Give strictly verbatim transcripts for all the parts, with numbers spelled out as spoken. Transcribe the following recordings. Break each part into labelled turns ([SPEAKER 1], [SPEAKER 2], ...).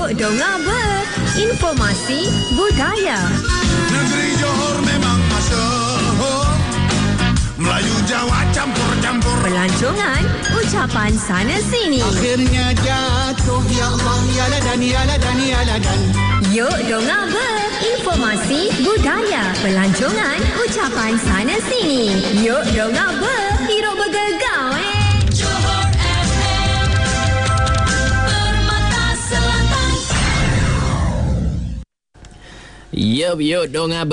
[SPEAKER 1] Yuk dengar ber, informasi budaya.
[SPEAKER 2] Negeri Johor memang masyhur, Melayu Jawa campur-campur.
[SPEAKER 1] Pelancongan, ucapan sana sini.
[SPEAKER 2] Akhirnya jatuh, ya Allah, ya ladan, ya ladan, ya ladan.
[SPEAKER 1] Yuk dengar ber, informasi budaya. Pelancongan, ucapan sana sini. Yuk dengar ber, hero bergegau eh.
[SPEAKER 3] Yup, yup, dong apa?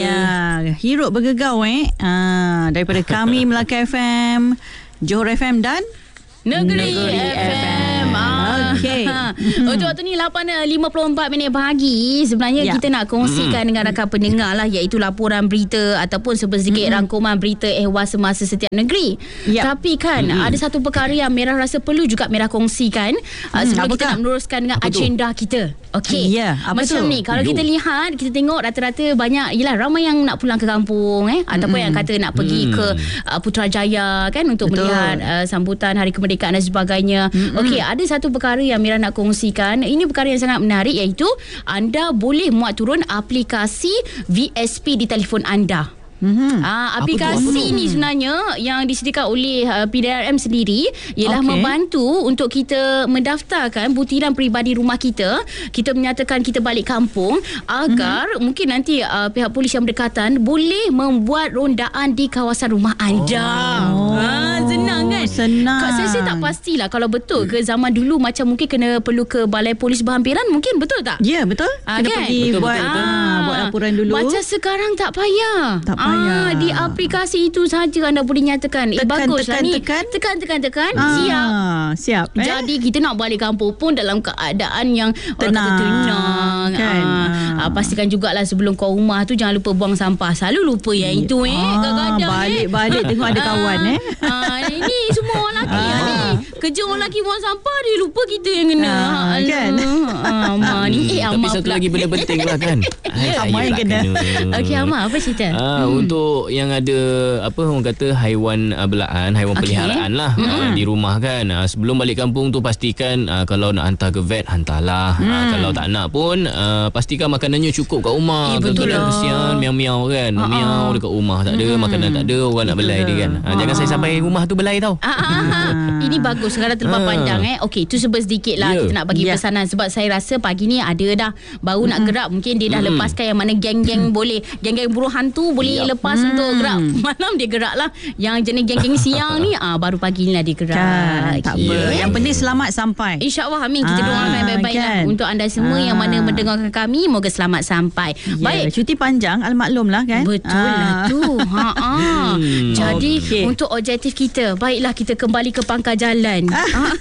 [SPEAKER 4] Ya, Hiruk bergegau eh. Ah, daripada kami Melaka F M, Johor F M dan
[SPEAKER 5] Negeri,
[SPEAKER 4] Negeri
[SPEAKER 5] F M. Ah.
[SPEAKER 4] Okey.
[SPEAKER 5] Untuk waktu ni lapan lima puluh empat minit pagi. Sebenarnya
[SPEAKER 4] Ya.
[SPEAKER 5] kita nak kongsikan mm. dengan rakan pendengar lah, iaitu laporan berita ataupun sedikit mm. rangkuman berita ehwal semasa setiap negeri.
[SPEAKER 4] Ya.
[SPEAKER 5] Tapi kan mm. ada satu perkara yang Merah rasa perlu juga Merah kongsikan uh, sebelum
[SPEAKER 4] Apakah?
[SPEAKER 5] kita nak meneruskan dengan
[SPEAKER 3] Apa
[SPEAKER 5] agenda tu? kita. Okey.
[SPEAKER 4] Ya, apa
[SPEAKER 5] Macam
[SPEAKER 4] tu?
[SPEAKER 5] ni, kalau
[SPEAKER 3] Yo.
[SPEAKER 5] kita lihat, kita tengok rata-rata banyak, yelah, ramai yang nak pulang ke kampung eh ataupun yang kata nak pergi
[SPEAKER 3] Mm.
[SPEAKER 5] ke uh, Putrajaya kan untuk
[SPEAKER 4] Betul.
[SPEAKER 5] melihat uh, sambutan Hari Kemerdekaan dan sebagainya. Okey, ada satu perkara yang Mira nak kongsikan. Ini perkara yang sangat menarik, iaitu anda boleh muat turun aplikasi V S P di telefon anda.
[SPEAKER 4] Mm-hmm.
[SPEAKER 5] Ah,
[SPEAKER 3] Apa tu,
[SPEAKER 5] aplikasi
[SPEAKER 3] apa tu?
[SPEAKER 5] ni sebenarnya yang disediakan oleh uh, P D R M sendiri ialah
[SPEAKER 4] Okey.
[SPEAKER 5] membantu untuk kita mendaftarkan butiran peribadi rumah kita. Kita menyatakan kita balik kampung agar mm-hmm. mungkin nanti uh, pihak polis yang berdekatan boleh membuat rondaan di kawasan rumah anda.
[SPEAKER 4] Oh.
[SPEAKER 5] Ah, senang kan?
[SPEAKER 4] Senang.
[SPEAKER 5] Kak, saya, saya tak pastilah kalau betul ke zaman dulu macam mungkin kena perlu ke balai polis berhampiran, mungkin betul tak?
[SPEAKER 4] Ya, betul.
[SPEAKER 5] Ah,
[SPEAKER 4] Kena
[SPEAKER 5] kan?
[SPEAKER 4] pergi
[SPEAKER 3] Betul,
[SPEAKER 4] buat
[SPEAKER 3] betul, betul.
[SPEAKER 4] ah, buat laporan dulu.
[SPEAKER 5] Macam sekarang tak payah.
[SPEAKER 4] Tak payah.
[SPEAKER 5] Ah, di aplikasi itu saja anda boleh nyatakan. Eh,
[SPEAKER 4] Tekan,
[SPEAKER 5] baguslah
[SPEAKER 4] tekan,
[SPEAKER 5] ni.
[SPEAKER 4] tekan.
[SPEAKER 5] Tekan, tekan, tekan.
[SPEAKER 4] Ah,
[SPEAKER 5] Siap.
[SPEAKER 4] Siap. Eh?
[SPEAKER 5] Jadi kita nak balik kampung pun dalam keadaan yang orang
[SPEAKER 4] Tenang,
[SPEAKER 5] kata tenang.
[SPEAKER 4] kan?
[SPEAKER 5] Ah,
[SPEAKER 4] Ah.
[SPEAKER 5] ah, pastikan jugalah sebelum kau rumah tu jangan lupa buang sampah. Selalu lupa yang itu eh.
[SPEAKER 4] Ah,
[SPEAKER 5] Kadang-kadang
[SPEAKER 4] balik-balik
[SPEAKER 5] eh.
[SPEAKER 4] tengok ada kawan, eh.
[SPEAKER 5] Ah, ini semua orang lelaki lah ni. Kerja orang lelaki buang sampah, dia lupa kita yang kena.
[SPEAKER 4] Ah,
[SPEAKER 5] Alah.
[SPEAKER 4] kan?
[SPEAKER 5] Ah, Amar ni. Eh,
[SPEAKER 3] Tapi
[SPEAKER 5] Amar
[SPEAKER 3] satu
[SPEAKER 5] pula.
[SPEAKER 3] lagi benda penting lah kan. Ai, saya
[SPEAKER 4] Amar yang
[SPEAKER 3] pula
[SPEAKER 4] kena.
[SPEAKER 5] Okey, Amar, apa cerita?
[SPEAKER 3] Ah, hmm. Untuk yang ada apa orang kata haiwan uh, belaan, haiwan
[SPEAKER 5] Okey.
[SPEAKER 3] peliharaan lah
[SPEAKER 5] Mm-mm.
[SPEAKER 3] uh, di rumah kan. Uh, sebelum balik kampung tu pastikan uh, kalau nak hantar ke vet, hantarlah.
[SPEAKER 5] Mm.
[SPEAKER 3] Uh, kalau tak nak pun uh, pastikan makanannya cukup kat rumah.
[SPEAKER 5] Eh, betul
[SPEAKER 3] Betul-betul
[SPEAKER 5] lah.
[SPEAKER 3] kesian miau-miau kan.
[SPEAKER 5] Ah, ah.
[SPEAKER 3] Miau dekat rumah tak ada,
[SPEAKER 5] Mm.
[SPEAKER 3] makanan tak ada, orang nak belai dia kan. Uh, jangan saya sampai rumah tu belai tau.
[SPEAKER 5] Ah, ah, ah. Ini bagus sekarang terlepas
[SPEAKER 3] Ah.
[SPEAKER 5] pandang eh. Okey, tu sebab sedikit lah
[SPEAKER 3] Ya.
[SPEAKER 5] kita nak bagi
[SPEAKER 4] Ya.
[SPEAKER 5] pesanan sebab saya rasa pagi ni ada dah baru nak gerak, mungkin dia dah
[SPEAKER 3] Mm.
[SPEAKER 5] lepaskan yang mana geng-geng boleh, geng-geng buruh hantu boleh
[SPEAKER 3] Yap.
[SPEAKER 5] lepas untuk gerak. Malam dia gerak lah. Yang jenis geng-geng siang ni ah baru pagi ni lah dia gerak.
[SPEAKER 4] Kan, tak
[SPEAKER 5] Okey.
[SPEAKER 4] apa. Yang penting selamat sampai.
[SPEAKER 5] InsyaAllah, amin. Kita
[SPEAKER 4] Ah,
[SPEAKER 5] doakan yang baik-baik
[SPEAKER 4] kan?
[SPEAKER 5] lah untuk anda semua
[SPEAKER 4] Ah.
[SPEAKER 5] yang mana mendengarkan kami. Moga selamat sampai.
[SPEAKER 4] Ya,
[SPEAKER 5] Baik.
[SPEAKER 4] cuti panjang almaklum lah kan.
[SPEAKER 5] Betul lah tu. Ha ah.
[SPEAKER 3] Hmm,
[SPEAKER 5] Jadi
[SPEAKER 4] okey.
[SPEAKER 5] untuk objektif kita, baiklah kita kembali ke pangkal jalan. Ah.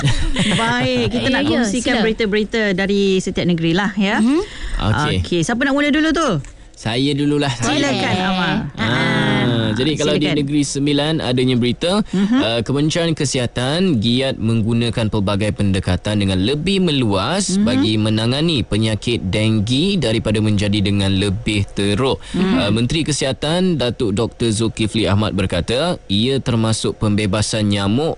[SPEAKER 4] Baik, kita
[SPEAKER 5] Ya,
[SPEAKER 4] nak
[SPEAKER 5] ya,
[SPEAKER 4] kongsikan
[SPEAKER 5] sila.
[SPEAKER 4] berita-berita dari setiap negeri lah ya.
[SPEAKER 5] Mhm.
[SPEAKER 3] Okey.
[SPEAKER 4] Okey, siapa nak mula dulu tu?
[SPEAKER 3] Saya dululah.
[SPEAKER 4] Silakan Amar.
[SPEAKER 3] Ah, jadi kalau di
[SPEAKER 4] silakan.
[SPEAKER 3] Negeri Sembilan adanya berita uh-huh. uh, Kementerian Kesihatan giat menggunakan pelbagai pendekatan dengan lebih meluas uh-huh. bagi menangani penyakit denggi daripada menjadi dengan lebih teruk. Uh-huh. Uh, Menteri Kesihatan Datuk Doktor Zulkifli Ahmad berkata ia termasuk pembebasan nyamuk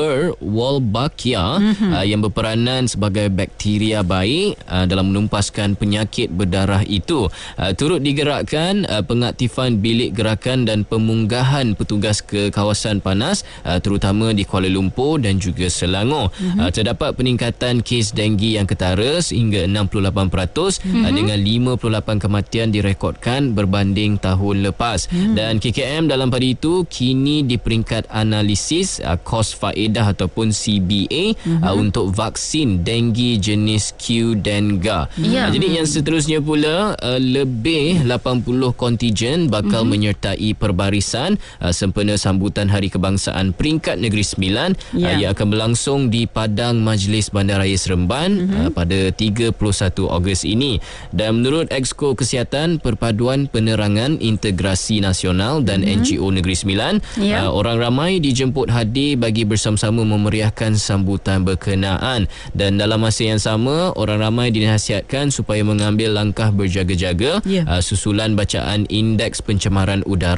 [SPEAKER 3] Wolbachia uh-huh. uh, yang berperanan sebagai bakteria baik uh, dalam menumpaskan penyakit berdarah itu. Uh, turut digerakkan uh, pengaktifan bilik gerakan dan pemunggahan petugas ke kawasan panas uh, terutama di Kuala Lumpur dan juga Selangor. Mm-hmm. Uh, terdapat peningkatan kes denggi yang ketara sehingga enam puluh lapan peratus mm-hmm. uh, dengan lima puluh lapan kematian direkodkan berbanding tahun lepas. Mm-hmm. Dan K K M dalam pada itu kini di peringkat analisis uh, kos faedah ataupun C B A mm-hmm. uh, untuk vaksin denggi jenis Q-Denga.
[SPEAKER 5] Ya.
[SPEAKER 3] Uh, jadi yang seterusnya pula uh, lebih lapan puluh kontijen bakal mm-hmm. menyertai perbarisan uh, sempena sambutan Hari Kebangsaan peringkat Negeri Sembilan
[SPEAKER 4] Ya.
[SPEAKER 3] uh, yang akan berlangsung di Padang Majlis Bandaraya Seremban mm-hmm. uh, pada tiga puluh satu Ogos ini. Dan menurut Exco Kesihatan Perpaduan Penerangan Integrasi Nasional dan mm-hmm. N G O Negeri Sembilan,
[SPEAKER 5] Ya.
[SPEAKER 3] uh, orang ramai dijemput hadir bagi bersama-sama memeriahkan sambutan berkenaan. Dan dalam masa yang sama, orang ramai dinasihatkan supaya mengambil langkah berjaga-jaga
[SPEAKER 4] Ya.
[SPEAKER 3] uh, susulan bacaan indeks pencemaran udara ataupun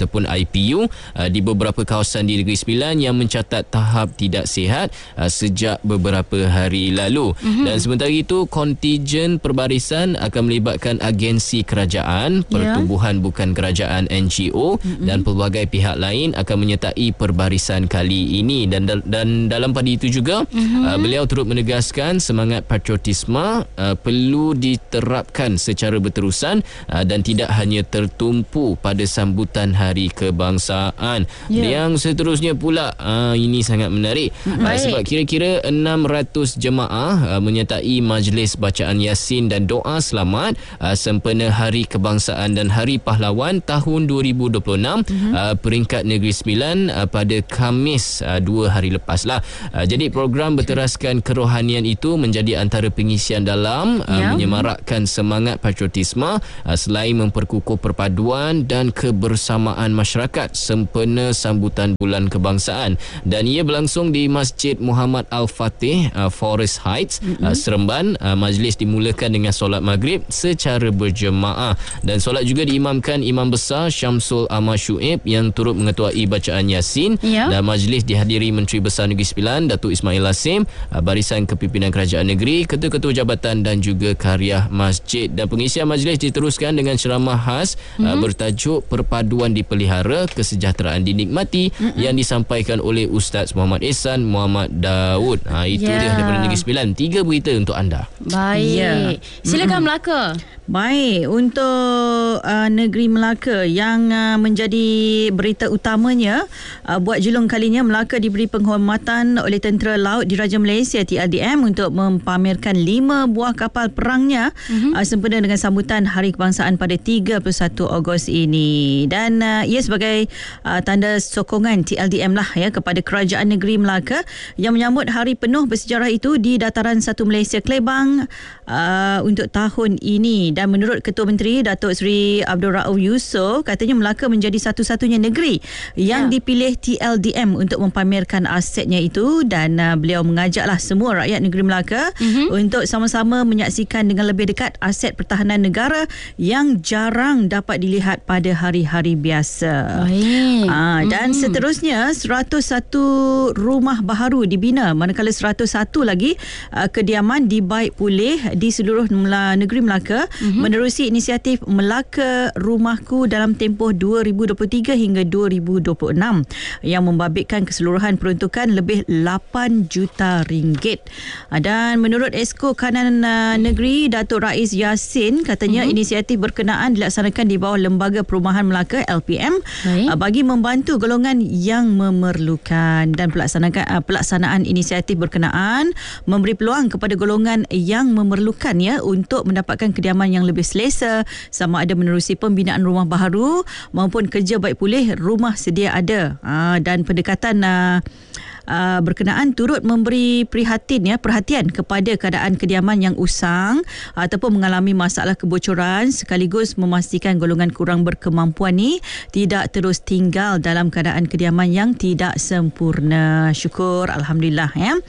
[SPEAKER 3] ataupun I P U uh, di beberapa kawasan di Negeri Sembilan yang mencatat tahap tidak sihat uh, sejak beberapa hari lalu. Mm-hmm. Dan sementara itu, kontijen perbarisan akan melibatkan agensi kerajaan, pertubuhan yeah. bukan kerajaan N G O mm-hmm. dan pelbagai pihak lain akan menyertai perbarisan kali ini. Dan dan dalam pada itu juga mm-hmm. uh, beliau turut menegaskan semangat patriotisme uh, perlu diterapkan secara berterusan uh, dan tidak hanya tertumpu pada sambutan Hari Kebangsaan. Yeah. Yang seterusnya pula uh, ini sangat menarik uh, sebab kira-kira enam ratus jemaah uh, menyertai majlis bacaan Yasin dan doa selamat uh, sempena Hari Kebangsaan dan Hari Pahlawan tahun dua ribu dua puluh enam mm-hmm. uh, peringkat Negeri Sembilan uh, pada Khamis uh, dua hari lepas lah. Uh, jadi program berteraskan kerohanian itu menjadi antara pengisian dalam uh, yeah. menyemarakkan semangat patriotisme uh, selain memperkukuh perpaduan dan kebersamaan masyarakat sempena sambutan Bulan Kebangsaan. Dan ia berlangsung di Masjid Muhammad Al-Fatih uh, Forest Heights mm-hmm. uh, Seremban. Uh, majlis dimulakan dengan solat maghrib secara berjemaah dan solat juga diimamkan Imam Besar Syamsul Ahmad Shu'ib yang turut mengetuai bacaan Yasin. Yeah. Dan majlis dihadiri Menteri Besar Negeri Sembilan Datuk Ismail Hasim, uh, Barisan Kepimpinan Kerajaan Negeri, Ketua-Ketua Jabatan dan juga Karya Masjid. Dan pengisian majlis diteruskan dengan ceramah khas mm-hmm. uh, bertajuk Perpaduan Dipelihara, Kesejahteraan Dinikmati mm-hmm. yang disampaikan oleh Ustaz Muhammad Ehsan Muhammad Daud. Ha, itu yeah. dia daripada Negeri Sembilan. Tiga berita untuk anda.
[SPEAKER 5] Baik. Yeah. Silakan mm-hmm. Melaka.
[SPEAKER 4] Baik, untuk uh, Negeri Melaka yang uh, menjadi berita utamanya, uh, buat julung kalinya Melaka diberi penghormatan oleh Tentera Laut Diraja Malaysia T L D M untuk mempamerkan lima buah kapal perangnya mm-hmm. uh, sempena dengan sambutan Hari Kebangsaan pada tiga puluh satu Ogos ini. Dan uh, ia sebagai uh, tanda sokongan T L D M lah ya kepada Kerajaan Negeri Melaka yang menyambut hari penuh bersejarah itu di Dataran satu Malaysia Klebang uh, untuk tahun ini. Dan menurut Ketua Menteri Datuk Seri Abdul Rauf Yusof, katanya Melaka menjadi satu-satunya negeri yang ya. dipilih T L D M untuk mempamerkan asetnya itu. Dan uh, beliau mengajaklah semua rakyat negeri Melaka mm-hmm. untuk sama-sama menyaksikan dengan lebih dekat aset pertahanan negara yang jarang dapat dilihat pada hari-hari biasa.
[SPEAKER 5] Baik.
[SPEAKER 4] Uh, dan mm-hmm. seterusnya seratus satu rumah baharu dibina, manakala seratus satu lagi uh, kediaman dibaik pulih di seluruh negeri Melaka mm-hmm. menerusi inisiatif Melaka Rumahku dalam tempoh dua ribu dua puluh tiga hingga dua ribu dua puluh enam yang membabitkan keseluruhan peruntukan lebih lapan juta ringgit. Dan menurut Esko Kanan Negeri Datuk Rais Yasin, katanya mm-hmm. inisiatif berkenaan dilaksanakan di bawah Lembaga Perumahan Melaka L P M Baik. bagi membantu golongan yang memerlukan. Dan pelaksanaan pelaksanaan inisiatif berkenaan memberi peluang kepada golongan yang memerlukan ya untuk mendapatkan kediaman yang lebih selesa, sama ada menerusi pembinaan rumah baharu maupun kerja baik pulih rumah sedia ada. Aa, dan pendekatan aa, Uh, berkenaan turut memberi prihatin ya perhatian kepada keadaan kediaman yang usang ataupun mengalami masalah kebocoran, sekaligus memastikan golongan kurang berkemampuan ni tidak terus tinggal dalam keadaan kediaman yang tidak sempurna. Syukur, alhamdulillah ya.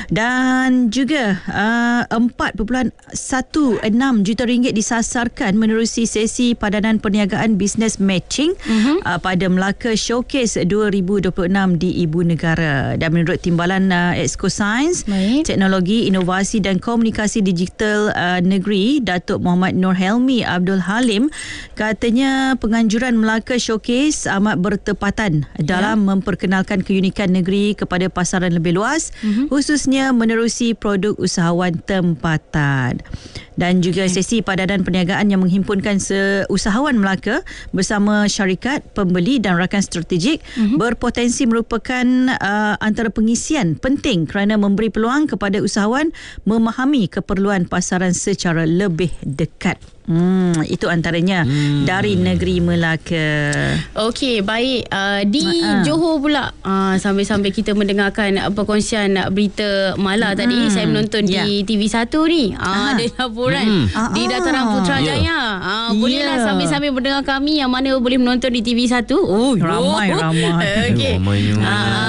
[SPEAKER 4] Dan juga uh, empat perpuluhan enam belas juta ringgit disasarkan menerusi sesi padanan perniagaan bisnes matching uh-huh. uh, pada Melaka Showcase dua ribu dua puluh enam di Ibu Negara. Dan menurut Timbalan uh, Exco Sains, Baik. Teknologi, Inovasi dan Komunikasi Digital uh, Negeri, Datuk Muhammad Nur Helmi Abdul Halim, katanya penganjuran Melaka Showcase amat bertepatan dalam ya. memperkenalkan keunikan negeri kepada pasaran lebih luas, mm-hmm. khususnya menerusi produk usahawan tempatan. Dan juga sesi padanan perniagaan yang menghimpunkan seusahawan Melaka bersama syarikat, pembeli dan rakan strategik mm-hmm. berpotensi merupakan uh, antara pengisian penting kerana memberi peluang kepada usahawan memahami keperluan pasaran secara lebih dekat. Hmm, itu antaranya hmm. dari negeri Melaka.
[SPEAKER 5] Okey, baik. Uh, di uh-huh. Johor pula, uh, sambil-sambil kita mendengarkan perkongsian berita Mala hmm. tadi, saya menonton yeah. di T V satu ni. Uh, ada laporan hmm. di Dataran Putrajaya. Yeah. Uh, bolehlah yeah. sambil-sambil mendengar kami yang mana boleh menonton di T V satu.
[SPEAKER 4] Oh, ramai-ramai.
[SPEAKER 5] Okey.
[SPEAKER 3] Ramainya.
[SPEAKER 5] Uh,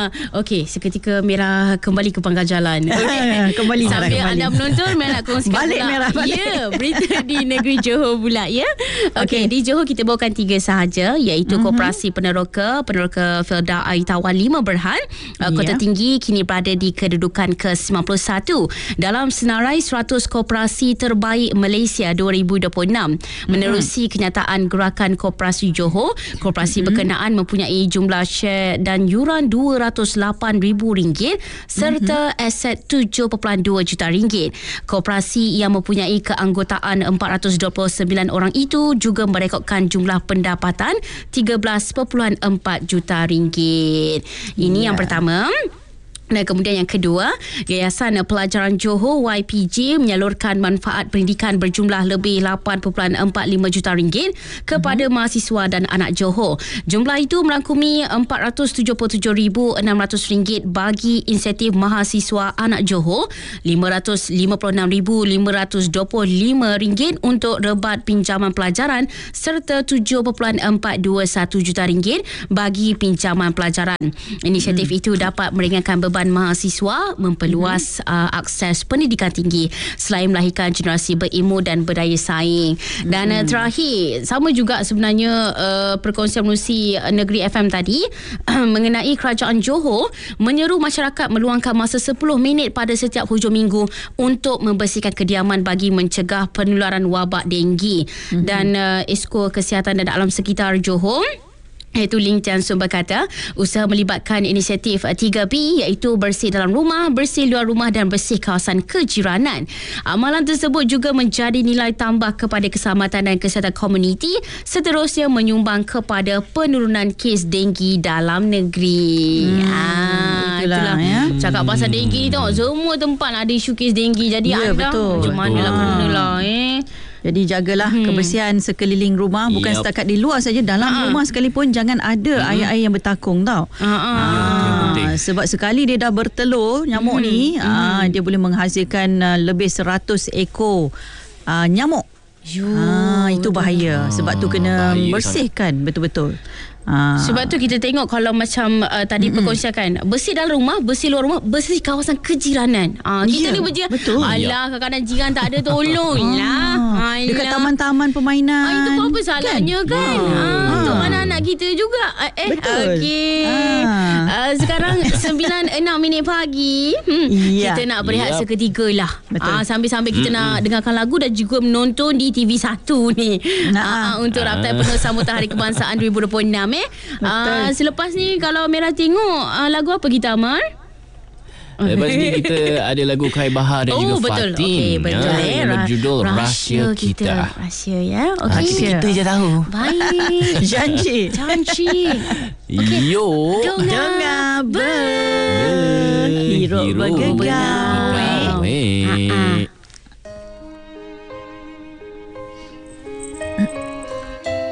[SPEAKER 5] Okey, seketika Merah kembali ke pangkal jalan. Okay.
[SPEAKER 4] Kembali Merah,
[SPEAKER 5] Sambil
[SPEAKER 4] kembali.
[SPEAKER 5] anda menonton, Merah nak kongsikan
[SPEAKER 4] Balik,
[SPEAKER 5] pula.
[SPEAKER 4] Merah, balik.
[SPEAKER 5] Ya, berita di negeri Johor pula ya. Okey, okay. Di Johor kita bawakan tiga sahaja, iaitu mm-hmm. Koperasi Peneroka, Peneroka Felda Air Tawar lima Berhad, uh, Kota
[SPEAKER 4] Ya.
[SPEAKER 5] Tinggi kini berada di kedudukan ke sembilan puluh satu dalam senarai seratus koperasi terbaik Malaysia dua ribu dua puluh enam. Menerusi mm-hmm. kenyataan Gerakan Koperasi Johor, koperasi mm-hmm. berkenaan mempunyai jumlah share dan yuran dua ratus lapan ribu ringgit serta mm-hmm. aset tujuh perpuluhan dua juta ringgit. Koperasi yang mempunyai keanggotaan empat ratus dua puluh sembilan orang itu juga merekodkan jumlah pendapatan tiga belas perpuluhan empat juta ringgit. Ini yeah. yang pertama. Dan kemudian yang kedua, Yayasan Pelajaran Johor Y P J menyalurkan manfaat pendidikan berjumlah lebih lapan perpuluhan empat lima juta ringgit kepada uh-huh. mahasiswa dan anak Johor. Jumlah itu merangkumi empat ratus tujuh puluh tujuh ribu enam ratus ringgit bagi insentif mahasiswa anak Johor, lima ratus lima puluh enam ribu lima ratus dua puluh lima ringgit untuk rebat pinjaman pelajaran serta tujuh perpuluhan empat dua satu juta ringgit bagi pinjaman pelajaran. Inisiatif hmm. itu dapat meringankan beban mahasiswa, memperluas mm-hmm. uh, akses pendidikan tinggi selain melahirkan generasi berilmu dan berdaya saing. Dan mm-hmm. uh, terakhir, sama juga sebenarnya uh, perkongsian menerusi uh, Negeri F M tadi mengenai Kerajaan Johor menyeru masyarakat meluangkan masa sepuluh minit pada setiap hujung minggu untuk membersihkan kediaman bagi mencegah penularan wabak denggi. Mm-hmm. Dan uh, Esko Kesihatan dan Alam Sekitar Johor iaitu Ling Tian Sun berkata, usaha melibatkan inisiatif tiga P iaitu bersih dalam rumah, bersih luar rumah dan bersih kawasan kejiranan. Amalan tersebut juga menjadi nilai tambah kepada keselamatan dan kesihatan komuniti, seterusnya menyumbang kepada penurunan kes denggi dalam negeri. Hmm, ah, itulah, itulah. Ya. Cakap pasal denggi ni tengok, semua tempat ada isu kes denggi. Jadi
[SPEAKER 4] ya,
[SPEAKER 5] anda
[SPEAKER 4] betul.
[SPEAKER 5] macam mana lah kenalah eh.
[SPEAKER 4] Jadi jagalah hmm. kebersihan sekeliling rumah, bukan yep. setakat di luar saja, dalam uh-huh. rumah sekalipun jangan ada uh-huh. air-air yang bertakung tau. Uh-huh. Ah, sebab sekali dia dah bertelur nyamuk uh-huh. ni, uh-huh. ah, dia boleh menghasilkan uh, lebih seratus ekor uh, nyamuk. Ah, itu bahaya. Ah, sebab tu kena bersihkan sangat. Betul-betul. Ah.
[SPEAKER 5] Sebab tu kita tengok kalau macam uh, tadi mm-hmm. perkongsian kan, bersih dalam rumah, bersih luar rumah, bersih kawasan kejiranan. Ah, kita yeah, ni berjiran.
[SPEAKER 4] Betul.
[SPEAKER 5] Alah, kadang-kadang jiran tak ada tolonglah.
[SPEAKER 4] Ah, dekat taman-taman permainan.
[SPEAKER 5] Ah, itu apa salahnya kan? kan? Ah, ah. Untuk anak-anak kita juga. Eh,
[SPEAKER 4] betul.
[SPEAKER 5] Okey. Ah. Uh, sekarang sembilan enam minit pagi. Hmm, yeah. Kita nak berehat yep. seketika lah. Ah, sambil-sambil kita mm-hmm. nak dengarkan lagu dan juga menonton di T V satu ni. Nah. Ah, untuk Raptai Penuh Sambutan Hari Kebangsaan dua ribu dua puluh enam. Uh, selepas ni kalau Merah tengok uh, lagu apa kita, Amar?
[SPEAKER 3] Lepas ni kita ada lagu Kai Bahar dan
[SPEAKER 5] oh,
[SPEAKER 3] juga
[SPEAKER 5] betul.
[SPEAKER 3] Fatin.
[SPEAKER 5] Okay, betul.
[SPEAKER 3] Ya,
[SPEAKER 5] Ra-
[SPEAKER 3] berjudul
[SPEAKER 5] Rahsia,
[SPEAKER 3] Rahsia Kita.
[SPEAKER 5] kita. Rahsia ya. Okey.
[SPEAKER 3] Rahsia kita je tahu.
[SPEAKER 5] Baik.
[SPEAKER 4] Janji.
[SPEAKER 5] Janji.
[SPEAKER 3] Okay. Yo.
[SPEAKER 4] Dengar ber. Hirup bergegar.
[SPEAKER 3] Bergegar.